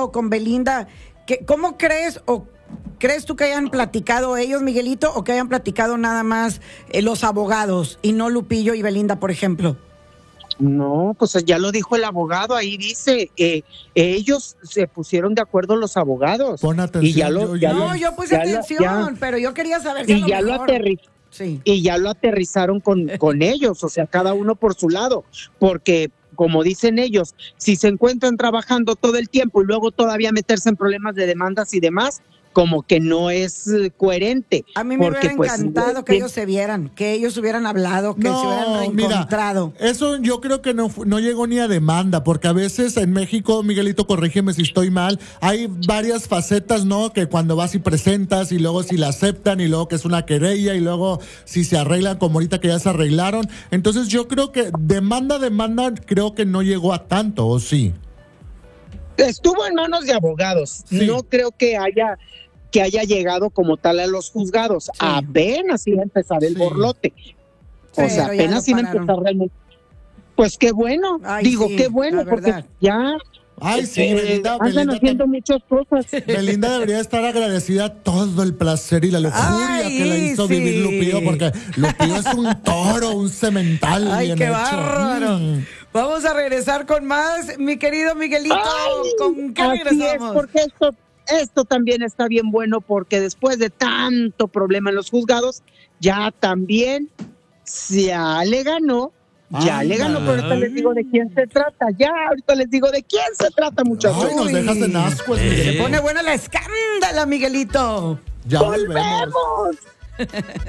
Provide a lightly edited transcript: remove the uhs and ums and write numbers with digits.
o con Belinda, ¿cómo crees o crees tú que hayan platicado ellos, Miguelito, o que hayan platicado nada más los abogados y no Lupillo y Belinda, por ejemplo? No, pues ya lo dijo el abogado, ahí dice, ellos se pusieron de acuerdo los abogados. Pon atención. Y ya lo, Yo puse atención, pero yo quería saber si y ya lo sí. Y ya lo aterrizaron con ellos, o sea, cada uno por su lado, porque como dicen ellos, si se encuentran trabajando todo el tiempo y luego todavía meterse en problemas de demandas y demás, como que no es coherente. A mí me hubiera encantado que ellos se vieran, que ellos hubieran hablado, que se hubieran reencontrado. Mira, eso yo creo que no llegó ni a demanda, porque a veces en México, Miguelito, corrígeme si estoy mal, hay varias facetas, ¿no? Que cuando vas y presentas y luego si la aceptan y luego que es una querella y luego si se arreglan como ahorita que ya se arreglaron. Entonces yo creo que demanda, creo que no llegó a tanto, ¿o sí? Estuvo en manos de abogados. Sí. No creo que haya llegado como tal a los juzgados. Sí. Apenas iba a empezar el borlote. O sea, apenas iba a empezar realmente. Pues qué bueno. Qué bueno, porque ya... Ay, sí, Belinda haciendo muchas cosas. Belinda debería estar agradecida todo el placer y la lujuria que le hizo vivir Lupillo, porque Lupillo es un toro, un semental. Ay, bien qué hecho. Bárbaro. Vamos a regresar con más, mi querido Miguelito. ¿Con qué regresamos? Es, porque esto también está bien bueno, porque después de tanto problema en los juzgados, ya también ya le ganó. Pero ahorita les digo de quién se trata. Muchachos. Ay, nos dejas en ascuas, Se pone buena la escándala, Miguelito. Ya volvemos.